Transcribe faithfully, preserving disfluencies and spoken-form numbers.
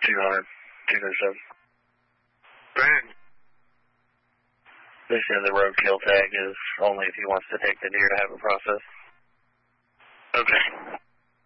two hundred, two hundred seven. Brad. They said the roadkill tag is only if he wants to take the deer to have it processed. Okay.